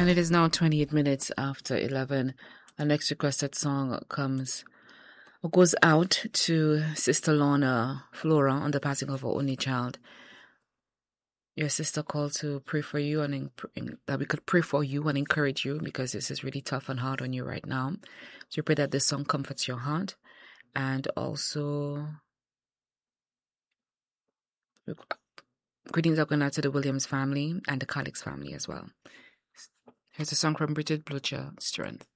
And it is now 28 minutes after 11. Our next requested song goes out to Sister Lorna Flora on the passing of her only child. Your sister called to pray for you and that we could pray for you and encourage you because this is really tough and hard on you right now. So we pray that this song comforts your heart. And also, greetings are going out to the Williams family and the Calix family as well. Here's a song from Bridget Blucher, Strength.